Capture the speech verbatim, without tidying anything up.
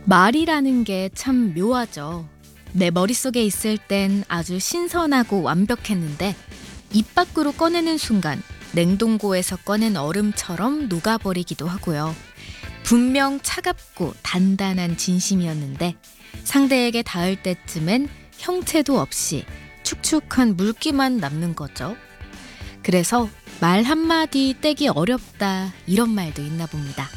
말이라는 게 참 묘하죠. 내 머릿속에 있을 땐 아주 신선하고 완벽했는데 입 밖으로 꺼내는 순간 냉동고에서 꺼낸 얼음처럼 녹아버리기도 하고요. 분명 차갑고 단단한 진심이었는데 상대에게 닿을 때쯤엔 형체도 없이 축축한 물기만 남는 거죠. 그래서 말 한마디 떼기 어렵다 이런 말도 있나 봅니다.